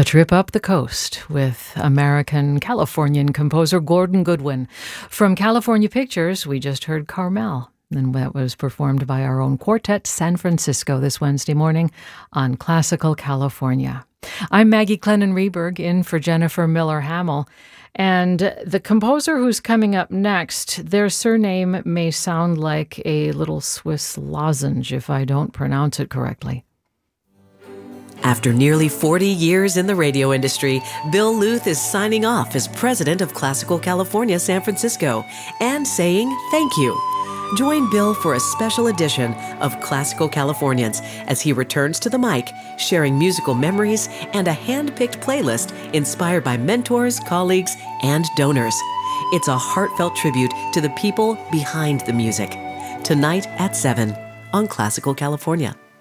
A trip up the coast with American Californian composer Gordon Goodwin. From California Pictures, we just heard Carmel, and that was performed by our own Quartet San Francisco this Wednesday morning on Classical California. I'm Maggie Clennon-Reberg, in for Jennifer Miller-Hamill. And the composer who's coming up next, their surname may sound like a little Swiss lozenge if I don't pronounce it correctly. After nearly 40 years in the radio industry, Bill Luth is signing off as president of Classical California San Francisco and saying thank you. Join Bill for a special edition of Classical Californians as he returns to the mic, sharing musical memories and a hand-picked playlist inspired by mentors, colleagues, and donors. It's a heartfelt tribute to the people behind the music. Tonight at 7 on Classical California.